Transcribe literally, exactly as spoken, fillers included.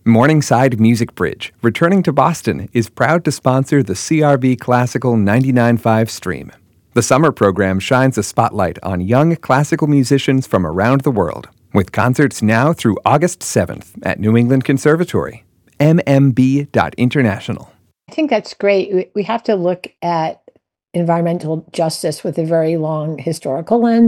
Morningside Music Bridge, returning to Boston, is proud to sponsor the C R V Classical ninety-nine point five stream. The summer program shines a spotlight on young classical musicians from around the world, with concerts now through August seventh at New England Conservatory. m m b dot international. I think that's great. We we have to look at environmental justice with a very long historical lens.